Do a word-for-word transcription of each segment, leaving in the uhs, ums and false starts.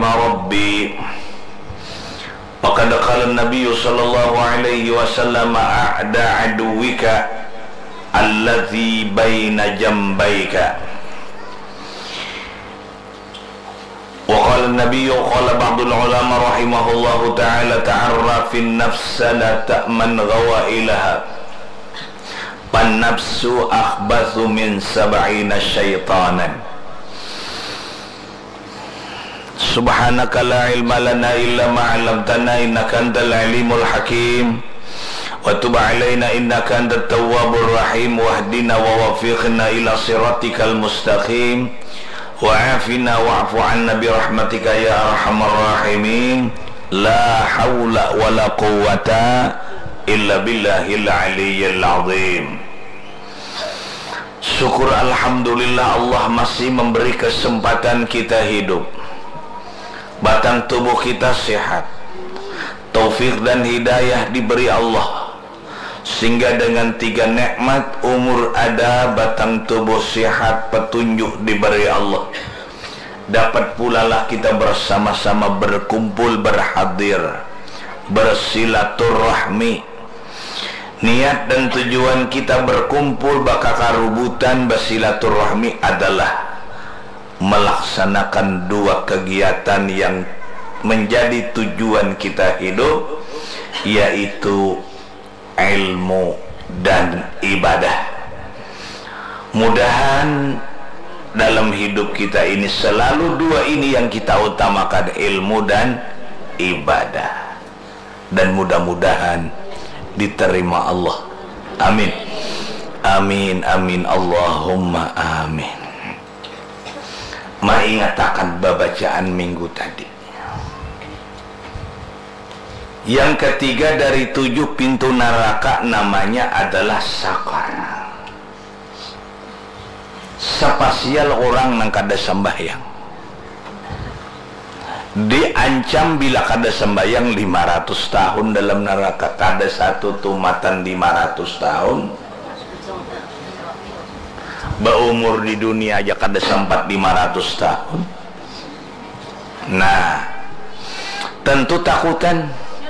rahima rabbi. Faqad qala an-nabiy sallallahu alaihi wasallam a'da aduwika alladhi baina jambayka. Wa qala an-nabiy qala ba'dul ulama rahimahullahu ta'ala ta'arraf an-nafs la ta'man ghawailaha. Pan-nafsu akhbathu min sab'ina syaitanan. Subhanaka la ilma lana illa ma 'allamtana innaka antal alimul hakim. Wa tub 'alaina innaka antat tawwabur rahim wahdina wa waffiqna ila siratikal mustaqim. Wa 'afina wa'fu 'anna bi rahmatika ya arhamar rahimin. La haula wala quwwata illa billahil aliyyil azim. Syukur alhamdulillah Allah masih memberi kesempatan kita hidup. Batang tubuh kita sehat. Taufik dan hidayah diberi Allah, sehingga dengan tiga nikmat, umur ada, batang tubuh sehat, petunjuk diberi Allah. Dapat pula lah kita bersama-sama berkumpul, berhadir, bersilaturahmi. Niat dan tujuan kita berkumpul bakal karubutan bersilaturahmi adalah melaksanakan dua kegiatan yang menjadi tujuan kita hidup, yaitu ilmu dan ibadah. Mudahan dalam hidup kita ini selalu dua ini yang kita utamakan, ilmu dan ibadah. Dan mudah-mudahan diterima Allah. Amin. Amin amin Allahumma amin. Mengatakan bacaan minggu tadi. Yang ketiga dari tujuh pintu neraka namanya adalah sakar. Spasial orang nang kada sembahyang diancam bila kada sembahyang lima ratus tahun dalam neraka. Kada satu tumatan lima ratus tahun. Berumur di dunia aja kada sempat lima ratus tahun. Nah, tentu takutan.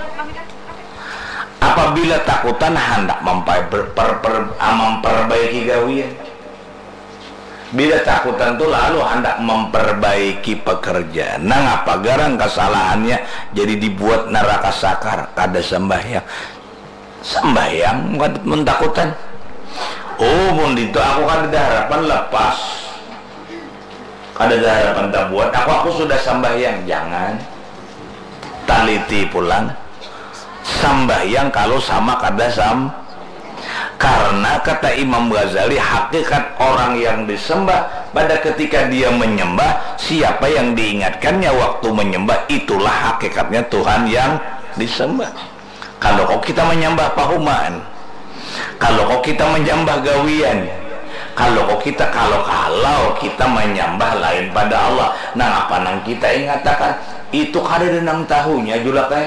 Apabila takutan hendak memperbaiki gawian. Bila takutan itu lalu hendak memperbaiki pekerjaan. Nah, ngapa garang kesalahannya jadi dibuat neraka sakar, kada sembahyang. Sembahyang bukan takutan. Oh, mun itu aku kada ada harapan lepas. Kada ada harapan tak buat. Aku aku sudah sembahyang. Jangan. Taliti pulang. Sembahyang kalau sama kada sam. Karena kata Imam Ghazali, hakikat orang yang disembah pada ketika dia menyembah, siapa yang diingatkannya waktu menyembah, itulah hakikatnya Tuhan yang disembah. Kalau kok kita menyembah pahumaan, kalau kok kita menyembah gawian, kalau kok kita kalau kalau kita menyembah lain pada Allah, nah apa nang kita ingatakan itu kada denang tahunya julak eh.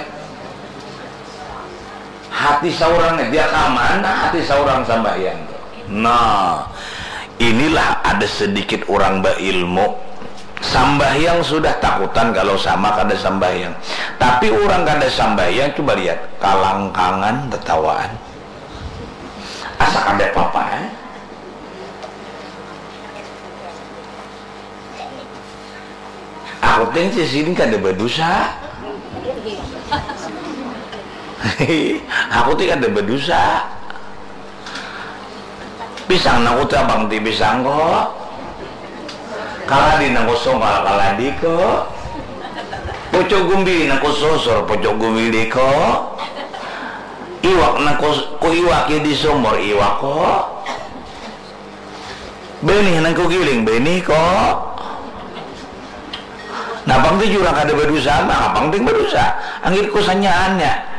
Hati seorang dia kamana hati seorang sambahyang. Nah, inilah ada sedikit orang berilmu. Sambahyang sudah takutan kalau sama kada sambahyang. Tapi orang kada sambahyang coba lihat kalangkangan tertawaan. Asa kada apa-apa eh? Aku tengok di sini kada berdosa. Aku tidak ada berdosa. Pisang nak uta bang ti pisang kok. Kala di nang kosong kala di kok. Pocok gumbi nang kososor pocok gumbi kok. Iwak nang kos ko iwak di sumur iwak kok. Benih nang ko giling benih kok. Nah bang ti jurang kada berdosa mah bang ti berdosa. Angin kusanyaannya.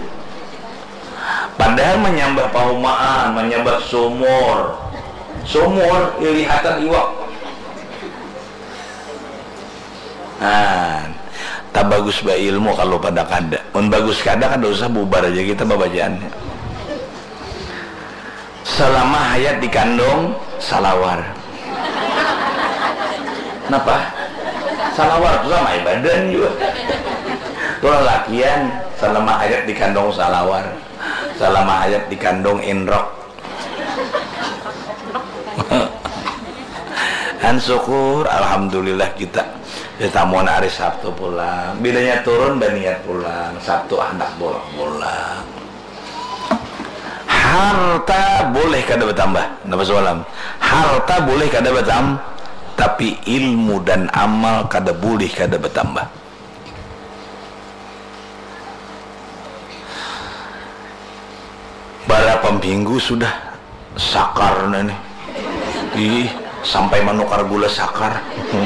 Padahal menyembah pahumaan, menyembah sumur, sumur kelihatan iwak. Nah, tak bagus ba ilmu kalau pada kada. Un bagus kada kan usah bubar aja kita bacaannya. Selama hayat dikandung salawar. Kenapa? salawar sama ibadah juga. Kalau lakian selama ayat dikandung salawar, selama ayat dikandung inrok. Dan syukur alhamdulillah kita kita mau hari Sabtu pulang, bilanya turun baniat pulang, Sabtu hendak pulang-pulang. Harta boleh kada bertambah, Nabi Sallam. Harta boleh kada bertambah, tapi ilmu dan amal kada boleh kada bertambah. Berapa minggu sudah sakar nih, ih sampai menukar gula sakar.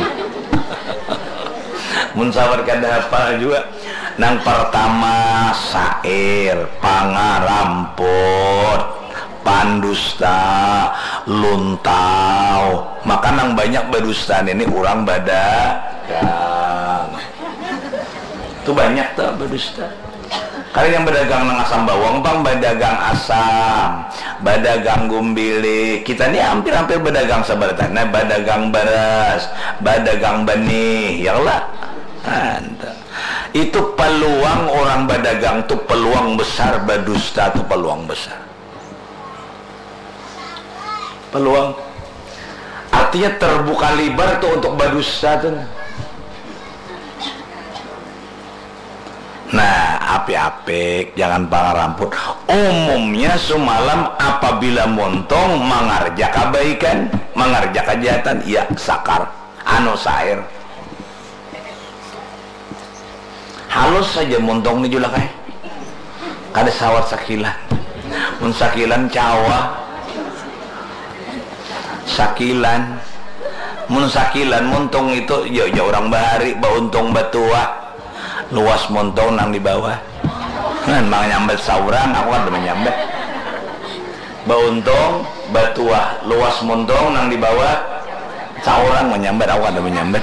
Munsawar kada apa juga. Nang pertama sair, pangaramput, pandusta, luntau. Maka nang banyak berdusta ini orang badagang. Itu banyak tuh berdusta. Kalian yang berdagang nang asam bawang bang, berdagang asam, berdagang gumbili. Kita ini hampir-hampir berdagang sebaratan. Nah, berdagang beras, berdagang benih, ya Allah. Anda. Itu peluang orang berdagang itu peluang besar, berdusta itu peluang besar. Peluang. Artinya terbuka lebar tuh untuk berdusta tuh. Nah, apik-apik, jangan pangaramput. Umumnya semalam apabila montong mengerja kebaikan, mengerja kejahatan, ya sakar, anu sair. Halus saja montong ni julak eh. Kada sawat sakilan. Mun sakilan cawa. Sakilan. Mun sakilan montong itu ya ya orang bahari bauntong batua. Luas montong nang di bawah. Kan mang nyambet saurang aku kan demen nyambet. Bauntong batua, luas montong nang di bawah. Saurang menyambet aku kan demen nyambet.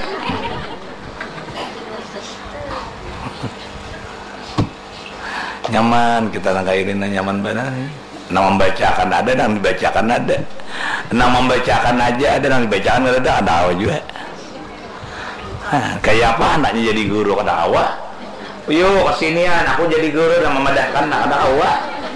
Nyaman kita langkairin nyaman benar. Nama membacakan ada, nama dibacakan ada. Nama membacakan aja ada, nama dibacakan ada, ada awal juga. Hah, kayak apa anaknya jadi guru kata awal? Yuk kesinian, aku jadi guru dan memadahkan ada awal.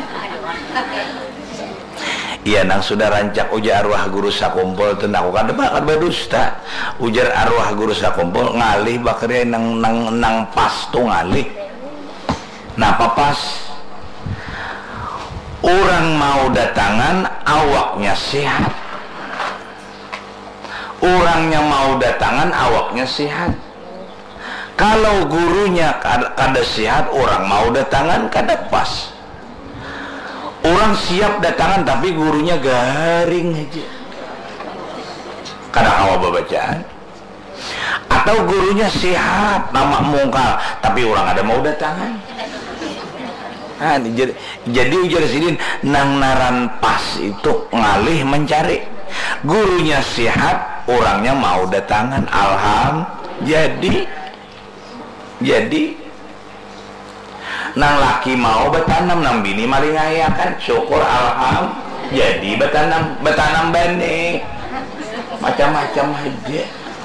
Iya nang sudah rancak ujar arwah guru sakumpul tentang aku kada bakal berdusta. Ujar arwah guru sakumpul ngalih bakri nang nang nang pas tuh ngalih. Napa pas? Orang mau datangan awaknya sehat. Orangnya mau datangan awaknya sehat. Kalau gurunya kada, kada sehat, orang mau datangan kada pas. Orang siap datangan tapi gurunya garing aja. Kada hawa babacaan. Atau gurunya sehat, nama mungkal, tapi orang ada mau datangan. Nah, jadi, jadi ujar sidin nang naran pas itu ngalih mencari. Gurunya sehat, orangnya mau datangan. Alham. Jadi jadi nang laki mau betanam, nang bini maling ayakan. Syukur alham. Jadi betanam, betanam benih. Macam-macam aja.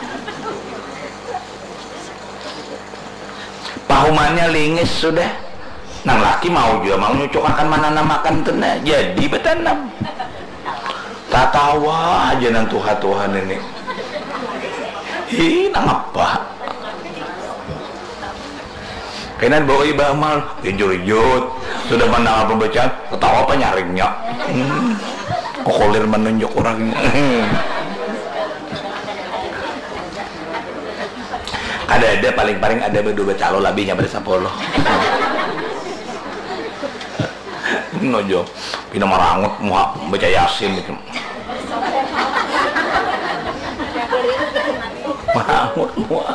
Pahumannya lingis sudah. Nang laki mau juga mau nyucuk akan mana namakan tenang. Jadi betanam. Tak tawa aja nang Tuhan-Tuhan ini. Hi, nang apa? Kainan bawa iba amal, hijau-hijau. Sudah mana apa bacaan? Ketawa apa nyaringnya? Hmm. Kokolir menunjuk orangnya. Ada-ada paling-paling ada berdua calo labihnya pada sepuluh. Nojo, pina marangut muha baca Yasin gitu. Marangut muha.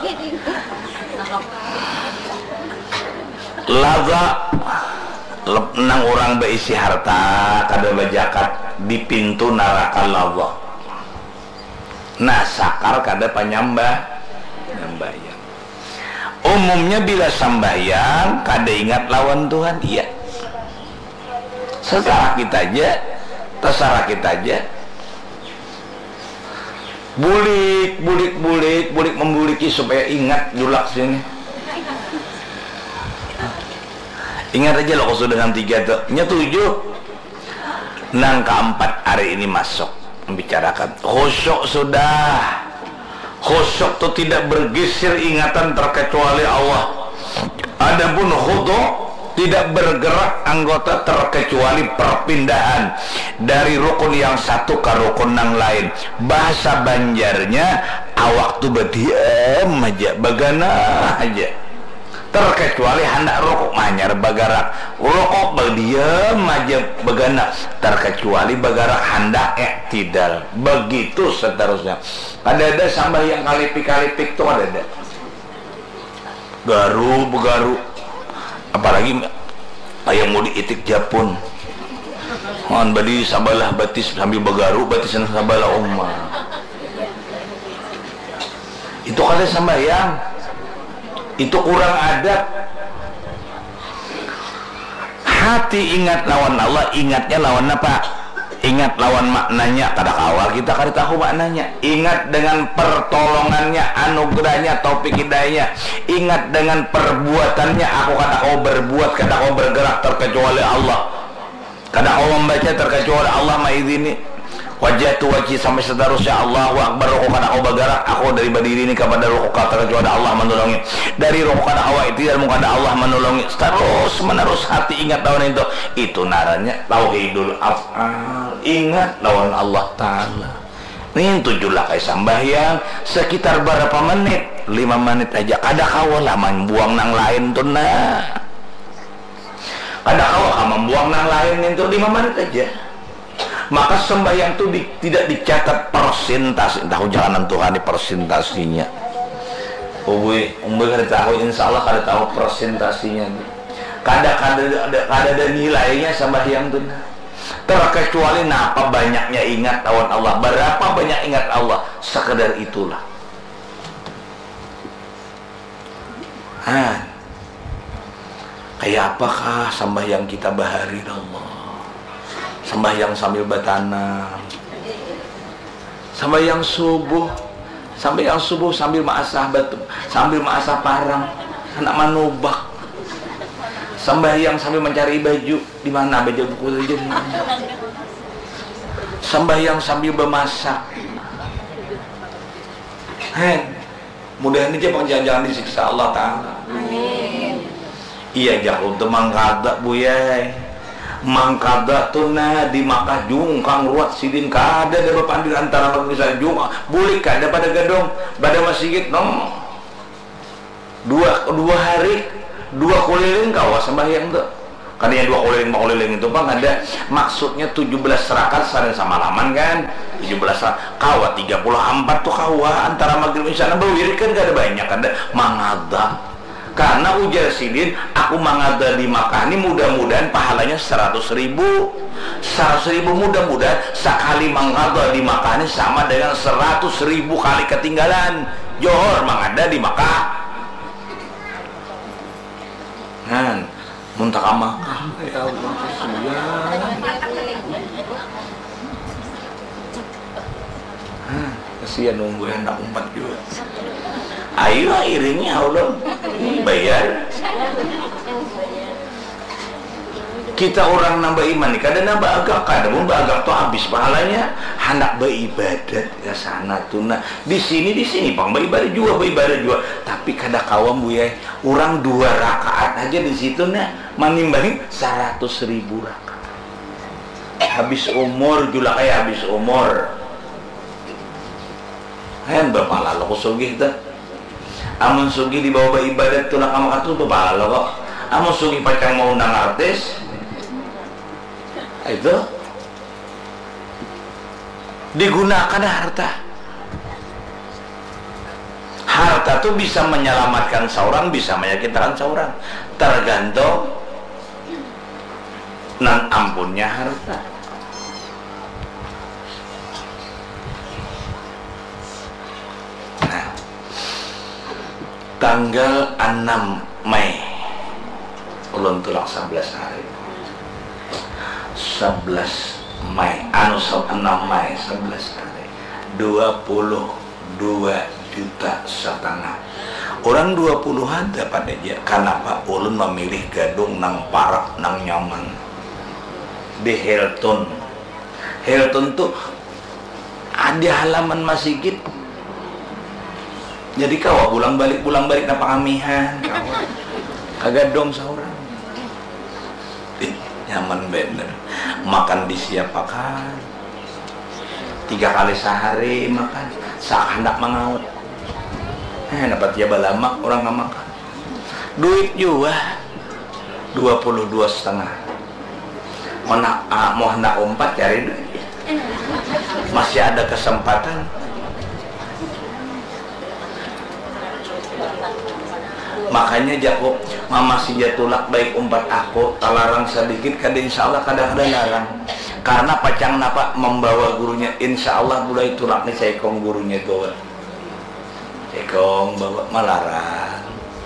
Laga nang orang berisi harta kada bajakat di pintu neraka laga. Nah sakar kada panyambah nyambayang. Umumnya bila sambayang kada ingat lawan Tuhan, iya. Secara kita aja, terserah kita aja. bulik bulik bulik bulik membuliki supaya ingat julak sini. Ingat aja loh khusus dengan tiga tuh nya tujuh nang keempat hari ini masuk membicarakan khusyuk. Sudah khusyuk tuh tidak bergeser ingatan terkecuali Allah. Adapun khudu' tidak bergerak anggota terkecuali perpindahan dari rukun yang satu ke rukun yang lain. Bahasa Banjarnya awak tuh berdiam aja, bagana aja, terkecuali hendak rukuk manyar bagarak, rukuk berdiam aja bagana, terkecuali bagarak hendak iktidal. Begitu seterusnya. Ada-ada sampai yang kalipik-kalipik tuh ada-ada garu begaru, apalagi ayam mau diitik Japun mohon badi sabalah batis sambil begaru batisan sabalah umma itu kada sambayang, itu kurang adab. Hati ingat lawan Allah, ingatnya lawan apa? Ingat lawan maknanya, kada kawal kita kada tahu maknanya. Ingat dengan pertolongannya, anugerahnya, taufik hidayahnya. Ingat dengan perbuatannya, aku kada kau berbuat, kada kau bergerak terkecuali Allah, kada kau membaca terkecuali Allah maizini. Wajah tu wajib sampai seterusnya. Allahu Akbar. Rukuk kada kau bergerak, aku dari berdiri ini kepada rukuk terkecuali Allah menolongi. Dari rukuk kada kau itu dan kada Allah menolongi. Terus menerus hati ingat lawan itu. Itu naranya tauhidul af'al. Ingat lawan Allah Ta'ala. Ini tujuhlah kayak sambahyang sekitar berapa menit, lima menit aja. Kada kau lah membuang nang lain tuh nah. Kada kau lah membuang nang lain itu lima menit aja. Maka sembahyang itu di, tidak dicatat persentase. Tahu jalanan Tuhan di persentasinya. Ubi, umbi kada tahu, insya Allah kada tahu persentasinya. Kada kada ada kada ada nilainya sembahyang itu. Terkecuali napa banyaknya ingat lawan Allah, berapa banyak ingat Allah, sekedar itulah. Ah, kayak apakah sembahyang kita bahari Allah? Sembahyang sambil bertanam, sembahyang subuh, sembahyang subuh sambil maasah batu, sambil maasah parang, anak manubak, sembahyang sambil mencari baju, di mana baju buku saja, sembahyang sambil bermasak. Hei, mudah-mudahan aja bang jangan-jangan disiksa Allah Ta'ala. Iya jauh temang kada buyai. Mangkada tuh nah di Makkah jungkang ruat sidin kada ada bepandir antara manusia jungkang bulik kada pada gedong pada masjid no dua dua hari dua keliling kawas sembahyang tuh kadanya dua keliling dua keliling itu bang ada maksudnya tujuh belas rakaat saren sama laman kan tujuh belas kawa tiga puluh empat tuh kawa antara maghrib isya berwirid kan kada banyak ada mangada. Karena ujar sidin, aku mengada di Makkah ini mudah-mudahan pahalanya seratus ribu seratus ribu mudah-mudahan sekali mengada di Makkah ini sama dengan seratus ribu kali ketinggalan Johor mengada di Makkah. Nah, muntah Makkah ya Allah kasihan. Kasihan nunggu hendak empat juga. Ayo iringnya Allah bayar. Kita orang nambah iman nih, kadang nambah agak, kadang nambah agak tuh habis pahalanya. Hendak beribadat ya sana tuh nah di sini di sini bang beribadat juga beribadat juga. Tapi kadang kawan bu ya, orang dua rakaat aja di situ nah menimbangin seratus ribu rakaat. Habis umur juga kayak habis umur. Hen berpahala lo kusugih dah. Amun sugi di bawah ibadat tuh nak kamu katu berpahala kok. Amun sugi pacang mau undang artis, itu digunakan harta. Harta tuh bisa menyelamatkan seorang, bisa menyakitkan seorang, tergantung nan ampunnya harta. Tanggal enam Mei ulun tulang sebelas hari sebelas Mei anu enam Mei sebelas hari dua puluh dua juta setengah. Orang dua puluh ada pada dia. Kenapa ulun memilih gadung nang parak nang nyaman di Hilton. Hilton tuh ada halaman masjid. Jadi kawa pulang balik pulang balik napa kamihan kawa. Kagak dong saurang. Eh, nyaman bener. Makan disiapakan. Tiga kali sehari makan. Sak hendak mengaut. Eh, dapat jabah lama orang nggak makan. Duit juga dua puluh dua setengah. Mau nak ah, mau hendak umpat cari duit. Masih ada kesempatan. Makanya Jakob mama si jatulak baik umpat aku talarang sedikit kada insya Allah kadang-kadang larang. Karena pacang napa membawa gurunya insya Allah mulai tulak nih saya kong gurunya gawat. Ekong bawa malaran.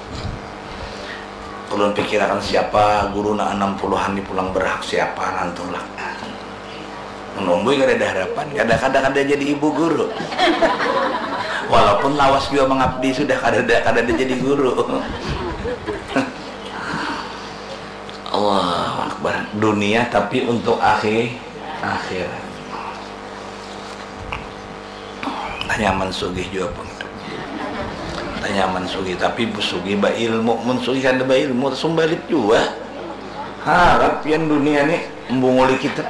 Ulun pikirkan siapa guru na enam puluhan di pulang berhak siapa nantulak. Menunggu gak ada harapan. Kadang-kadang ada jadi ibu guru. Walaupun lawas juga mengabdi sudah kadang-kadang ada jadi guru. Allah Akbar. Dunia tapi untuk akhir akhir. Nyaman sugih juga pun. Nyaman sugi tapi sugi ba ilmu mun sugi kan ba ilmu sumbalit juga harap yang dunia nih membunguli kita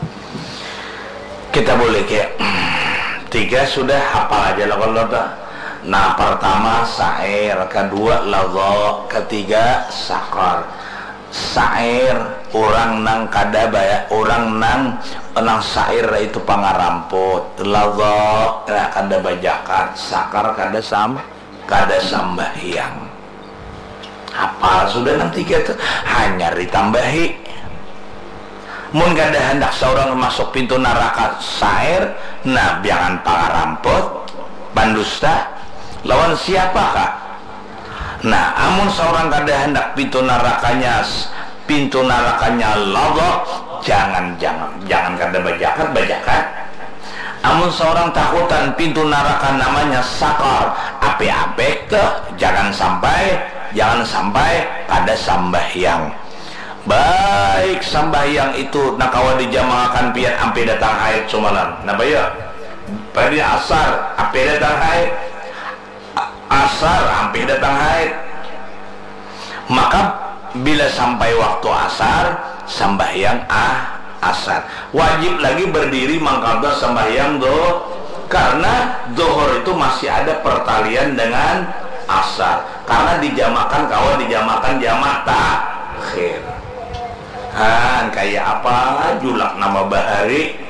kita boleh kayak tiga sudah hafal aja lah kalau nah pertama syair, kedua lazo, ketiga sakar. Syair orang nang kada baya orang nang nang syair itu pangaramput lazo kada bajakan sakar kada sama kada sambahyang. Hafal sudah nanti kita hanya ditambahi. Mun kada hendak seorang masuk pintu neraka sair, nah jangan pangaramput, bandusta, lawan siapakah? Nah, amun seorang kada hendak pintu nerakanya pintu nerakanya lodok, jangan jangan jangan kada bajakan bajakan. Amun seorang takutan pintu neraka namanya sakar ape-ape ke jangan sampai jangan sampai pada sambahyang. Baik sambahyang itu nakawa dijamakan pian ampe datang haid sumalan. Napa ya? Pada asar ampe datang haid. Asar ampe datang haid. Maka bila sampai waktu asar sambahyang ah asar wajib lagi berdiri mangkalda sembahyang do karena dohor itu masih ada pertalian dengan asar karena dijamakan kawan dijamakan jamak takhir. Han kayak apa julak nama bahari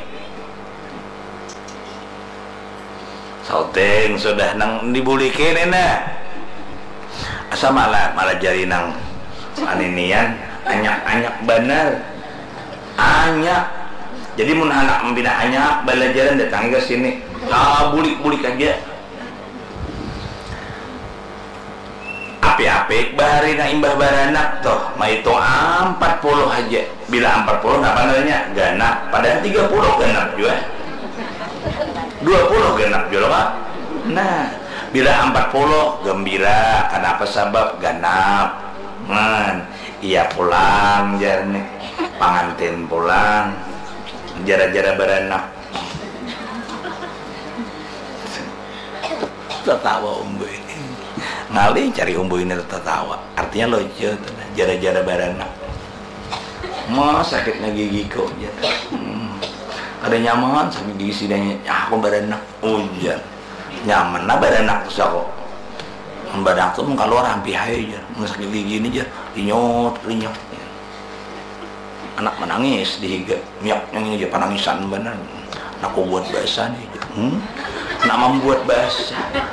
sauteng sudah nang dibulikin enak asa malah malah jari nang aninian anyak-anyak bener anyak. Jadi mun anak membina anyak belajaran datang ke sini ah bulik-bulik aja api-api bahari na imbah baranak toh mah itu empat puluh aja bila empat puluh apa namanya ganap padahal tiga puluh ganap juga dua puluh ganap juga Pak. Nah bila empat puluh gembira kenapa sebab ganap man iya pulang jarne pangantin pulang jara-jara beranak tertawa umbu ini ngali cari umbu ini tertawa artinya lucu jara-jara beranak mau sakitnya gigi kok ya hmm. Ada nyaman sakit gigi sidanya aku beranak ujar nyaman nah beranak tuh kok beranak tuh kalau rampi aja sakit gigi ini aja rinyot rinyot anak menangis dihiga miak yang ini aja panangisan bener aku buat bahasa nih hmm? Nak membuat bahasa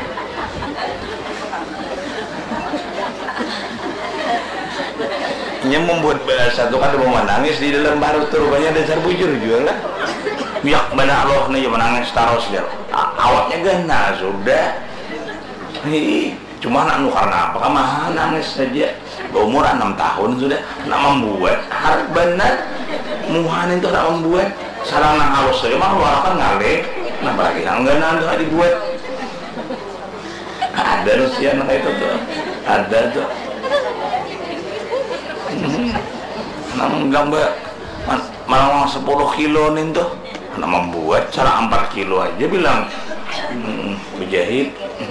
nya membuat bahasa tuh kan mau menangis di dalam baru tuh rupanya dasar bujur juga lah miak bener loh nih menangis taros dia awaknya gana sudah hi cuma anak nu karena apa mah nangis saja umur enam tahun sudah nak membuat harus benar muhan itu nak membuat sarang nang halus saya mah luar kan ngale Kenapa lagi enggak nanti dibuat? Ada Rusia anak itu tuh, ada tuh. Hmm. Nang bilang mbak, malah sepuluh kilo nih tuh, anak membuat cara empat kilo aja bilang, hmm, berjahit.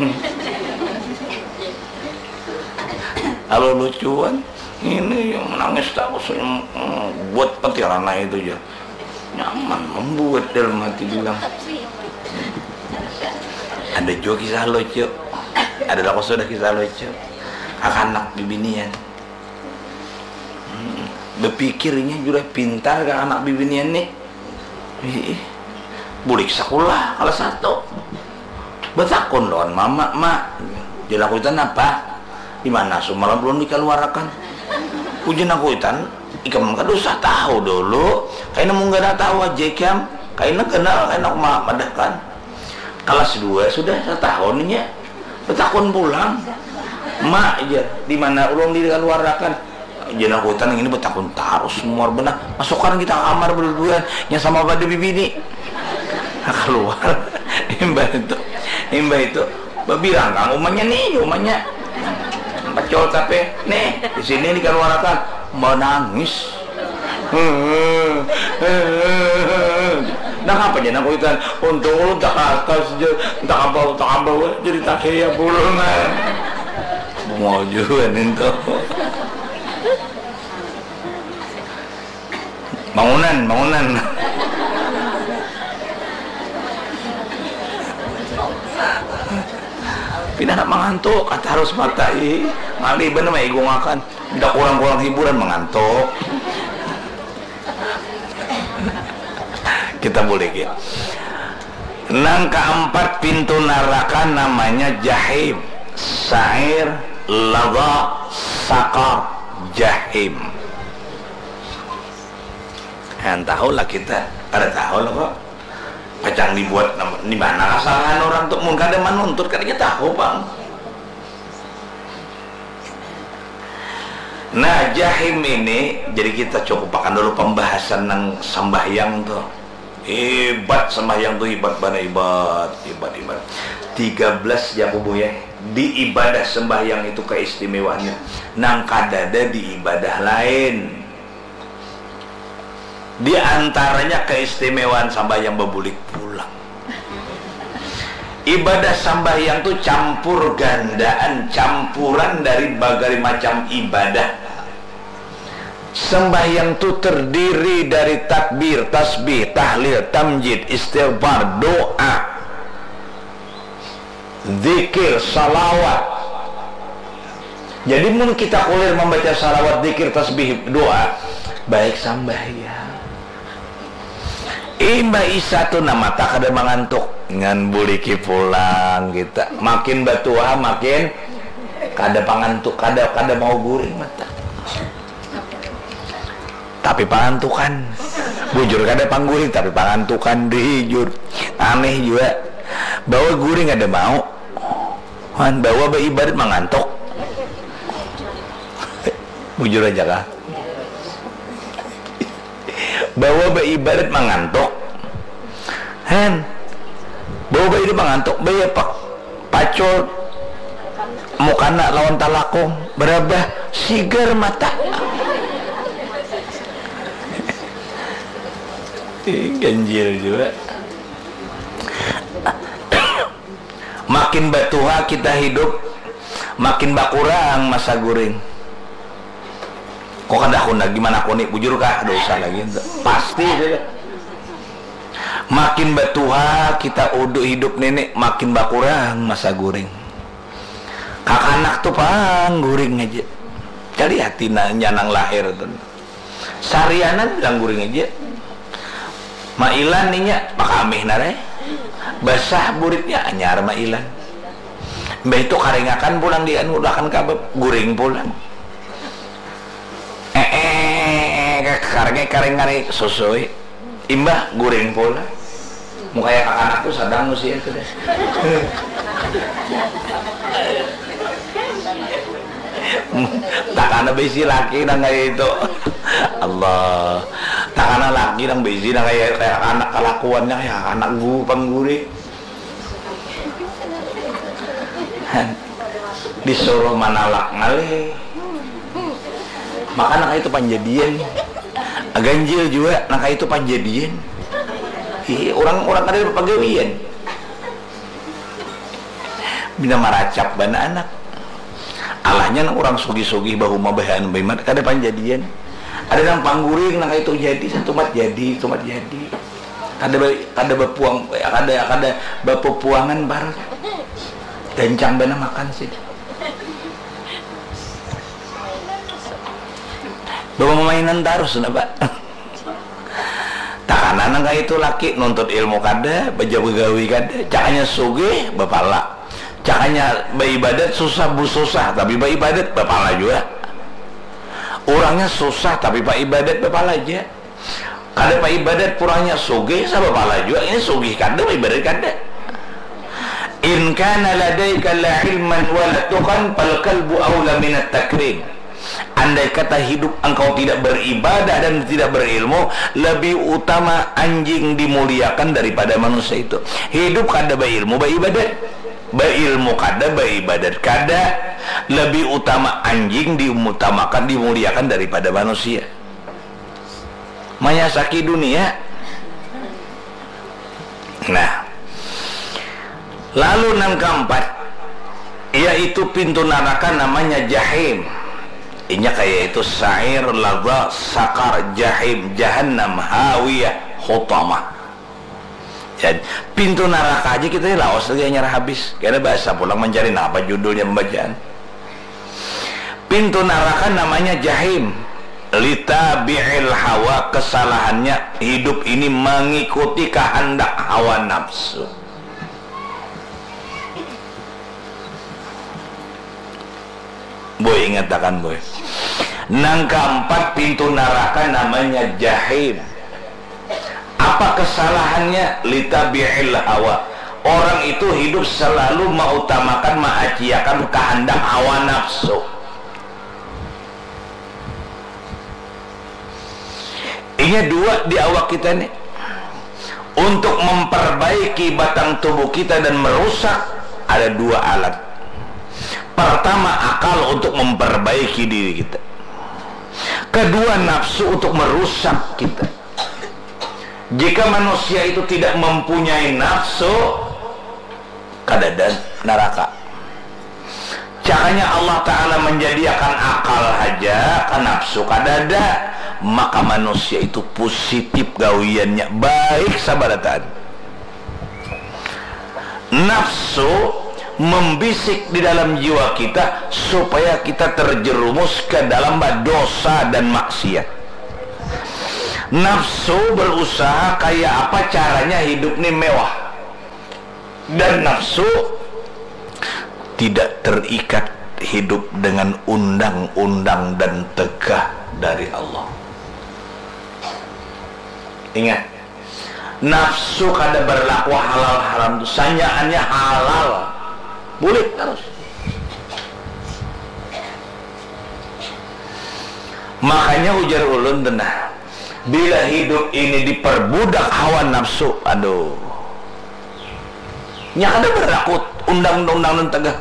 Kalau lucuan, ini yang menangis tak usah buat petirana itu ya, nyaman membuat dalam hati bilang. Ada juga kisah lucu, ada lah sudah kisah lucu, anak bibinian. Hmm, berpikirnya juga pintar kan anak bibinian nih. Ih, bulik sekolah kalau satu, betakun doan mama mak, jadi aku itu apa? Di mana semalam belum dikeluarkan? Ujian aku itu, ikam kan usah tahu dulu. Kayaknya mau nggak tahu aja kam, kayaknya kenal, kayaknya aku mak madahkan. Kelas dua sudah setahunnya, betakun pulang, mak aja di mana belum dikeluarkan. Ujian aku itu ini betakun taruh semua benar. Masukkan kita kamar berdua, yang sama pada bibini. Keluar, imbah itu, imbah itu, bilang kang umanya nih, umanya. Pacol tapi nih di sini dikeluarkan menangis. Nah apa jadi aku ikan untung lu tak akas tak apa tak apa jadi tak kayak bulungan mau juga itu bangunan bangunan pindah nak mengantuk kata harus matai ngali bener mah igu ngakan tidak kurang-kurang hiburan mengantuk. Kita boleh gitu. Nang keempat pintu neraka namanya jahim, sa'ir, ladha, sakar, jahim. Yang tahu lah kita, ada tahu lah kok. Pacang dibuat di mana kesalahan orang untuk mungkin ada menuntut kan kita tahu bang. Nah jahim ini jadi kita cukup akan dulu pembahasan nang sembahyang tuh. Hebat sembahyang tuh hebat bana hebat hebat hebat. tiga belas ya bu ya di ibadah sembahyang itu keistimewaannya. Nang kadada di ibadah lain. Di antaranya keistimewaan sembahyang bebulik pulang. Ibadah sembahyang itu campur gandaan, campuran dari berbagai macam ibadah. Sembahyang itu terdiri dari takbir, tasbih, tahlil, tamjid, istighfar, doa, zikir, salawat. Jadi mun kita kulir membaca salawat, zikir, tasbih, doa, baik sembahyang. Imba isa tuh nama tak ada mengantuk ngan buliki pulang kita makin batua makin kada pangantuk kada kada mau guring mata tapi pangantukan bujur kada pangguring tapi pangantukan dijur aneh juga bawa guring ada mau kan bawa beribadat mengantuk bujur aja kah bawa beribadat mengantuk hen bawa beribadat mengantuk bawa pak pacol mukana lawan talakong berabah sigar mata ganjil juga makin batuha kita hidup makin bakurang masa guring. Kok kada kuna gimana aku nih bujur kah dosa lagi pasti saja. Makin batuha kita uduk hidup nenek makin bakurang masa guring. Kakak anak tuh pang guring aja. Cari hati nyanang lahir tuh. Sarianan bilang guring aja. Mailan ninya pakamih nare. Basah buritnya anyar mailan. Mbah itu karengakan pulang di anu udakan kabab guring pulang. Karena kareng-kareng sosoi imbah goreng pola mukanya kakak anak tuh sadang sih itu deh tak ada besi laki dan kayak itu Allah takana laki nang bezi nang kayak kayak anak kelakuannya kayak anak guru pangguri disuruh manalak ngalih maka nak itu panjadian ganjil juga nak itu panjadian orang-orang ada pagawian bina maracap bana anak alahnya nang orang sugi-sugi bahu mabahan baimat kada panjadian ada nang pangguring nang itu jadi satu mat jadi satu mat jadi kada kada bepuang kada kada bepuangan barat dencang bana makan sih bawa mainan terus na pak takanan nang itu laki nuntut ilmu kada baca begawi kada cakanya sugih bapala cakanya beribadat susah bu susah tapi beribadat bapala juga orangnya susah tapi pak ibadat bapala aja kada pak ibadat purangnya sugih sa bapala juga ini sugih kada ibadat kada in kana ladaika la ilman wa la tuqan fal qalbu aula min at-takrim. Andai kata hidup engkau tidak beribadah dan tidak berilmu, lebih utama anjing dimuliakan daripada manusia itu. Hidup kada berilmu, beribadat. Berilmu kada, beribadat kada. Lebih utama anjing diutamakan, dimuliakan daripada manusia. Mayasaki dunia. Nah, lalu yang keempat, yaitu pintu neraka namanya jahim. Inya kayak itu sa'ir, ladha, sakar, jahim, jahannam, hawiyah, hutamah. Jadi pintu neraka aja kita laos lagi nyerah habis. Karena bahasa pulang mencari apa judulnya pembacaan. Pintu neraka namanya jahim. Litabi'il hawa, kesalahannya hidup ini mengikuti kehendak hawa nafsu. Boy ingatakan boy. Nang keempat pintu neraka namanya jahim. Apa kesalahannya? Litabi'il hawa. Orang itu hidup selalu mengutamakan, mengaciakan kehendak hawa nafsu. Ini dua di awak kita nih. Untuk memperbaiki batang tubuh kita dan merusak ada dua alat. Pertama akal untuk memperbaiki diri kita. Kedua nafsu untuk merusak kita. Jika manusia itu tidak mempunyai nafsu, kadadan neraka. Caranya Allah Ta'ala menjadikan akal aja kan nafsu kadada, maka manusia itu positif gawiannya baik sabaratan. Nafsu membisik di dalam jiwa kita supaya kita terjerumus ke dalam dosa dan maksiat. Nafsu berusaha kayak apa caranya hidup ini mewah, dan nafsu tidak terikat hidup dengan undang-undang dan tegah dari Allah. Ingat, nafsu kada berlaku halal haram, sanyaannya halal boleh terus. Makanya ujar ulun tenah, bila hidup ini diperbudak hawa nafsu, aduh, nya kada berlaku undang-undang dan tegah.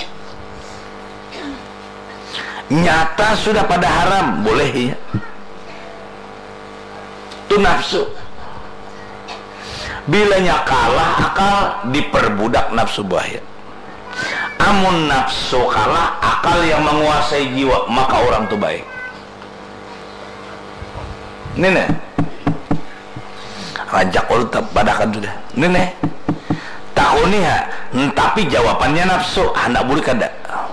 Nyata sudah pada haram, boleh ya. Itu nafsu. Bilanya kalah akal, diperbudak nafsu bahaya. Amun nafsu kalah akal yang menguasai jiwa, maka orang itu baik. Nenek rajak ulu padakan sudah. Nenek takuni ha, tapi jawabannya nafsu, anak boleh kada.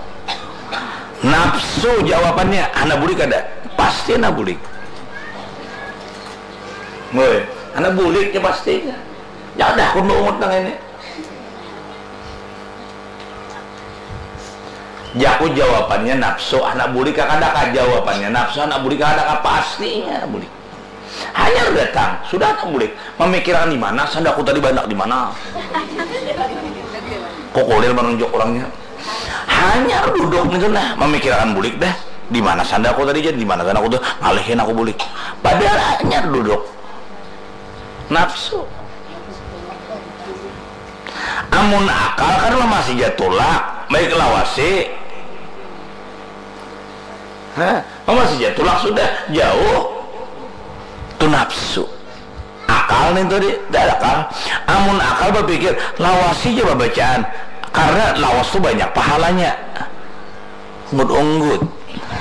Nafsu jawabannya anak boleh kada, pasti anak boleh. Ngoy, anak boleh ya pastinya. Ya dah kudu umut nang ini. Jaku jawabannya nafsu, anak boleh kada ka jawabannya nafsu, anak boleh kada ka pastinya anak boleh. Hanya datang, sudah anak boleh memikirkan di mana, sandaku tadi banyak di mana. Kok kolil menunjuk orangnya. Hanya duduk itu nah, memikirkan bulik dah. Di mana sandaku tadi jadi? Di mana sandaku tuh? Ngalihin aku bulik. Padahal hanya duduk. Nafsu. Amun akal kan masih jatulak, baik lawasi. Hah? Masih jatulak sudah jauh. Itu nafsu. Akal nih tadi, tidak akal. Amun akal berpikir lawasi coba bacaan, karena lawas tuh banyak pahalanya. Unggut-unggut.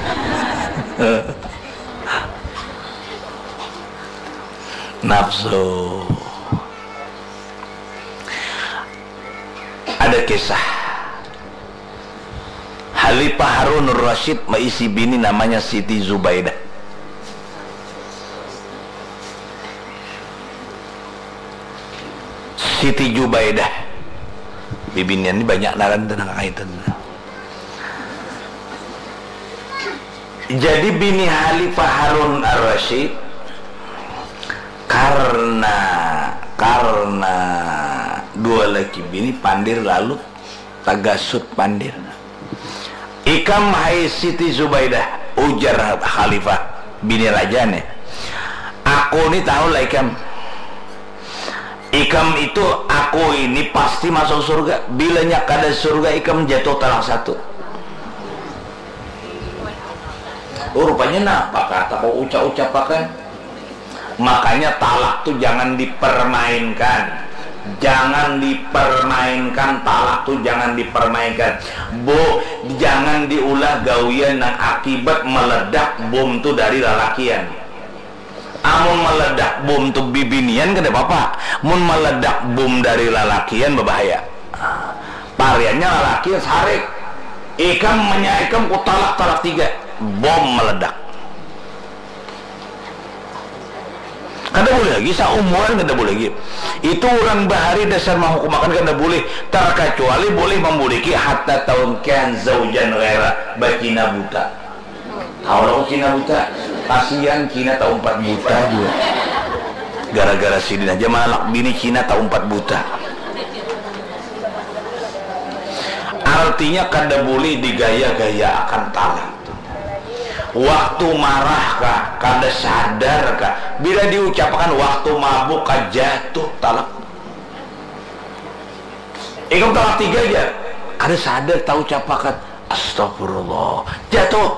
Nafsu. Ada kisah Khalifah Harun Ar-Rasyid mengisi bini namanya Siti Zubaidah. Siti Zubaidah bibinian ini banyak naran tentang kaitan. Jadi bini Khalifah Harun Ar-Rasyid karena karena dua laki bini pandir lalu tagasut pandir. Ikam hai Siti Zubaidah, ujar Khalifah bini raja nih, aku ini tahu lah ikam ikam itu aku ini pasti masuk surga. Bilanya kada surga ikam jatuh talak satu. Oh rupanya napa kata kau ucap-ucapakan. Makanya talak tuh jangan dipermainkan. Jangan dipermainkan, talak tuh jangan dipermainkan. Bo, jangan diulah gawian yang akibat meledak bom tuh dari lalakian. Amun meledak bom tuh bibinian kada apa-apa. Mun meledak bom dari lalakian berbahaya. Pariannya lalakian sarik. Ikam menyaikam ku talak-talak tiga. Bom meledak. Kada boleh lagi, seumuran kada boleh lagi. Itu orang bahari dasar menghukum makan kada boleh, terkecuali boleh memiliki hatta tahun kan zaujan ghaira bakina buta. Tahu lah Cina buta, kasihan Cina tahu empat buta juga. Gara-gara sidin aja malak bini Cina tahu empat buta. Artinya kada boleh digaya-gaya akan talak. Waktu marah kah, kada sadar kah, bila diucapkan waktu mabuk kah jatuh talak. Ikam talak tiga aja, kada sadar tahu ucapakan astagfirullah, jatuh.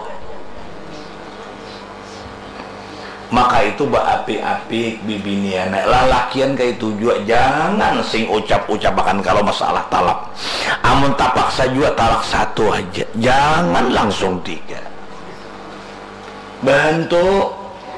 Maka itu baapi-api bibinian lalakian kayak itu juga jangan sing ucap-ucapakan kalau masalah talak. Amun tapaksa juga talak satu aja, jangan langsung tiga. Bantu.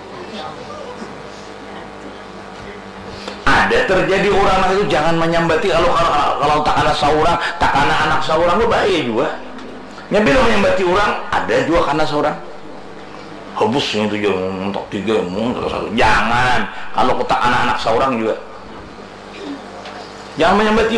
Ada terjadi orang itu jangan menyambati kalau kalau, kalau tak ada seorang, tak ada anak seorang itu bahaya juga. Nyambil menyambati orang ada juga karena seorang. Habusnya itu jangan untuk tiga, untuk satu. Jangan kalau tak anak-anak seorang juga. Jangan menyambati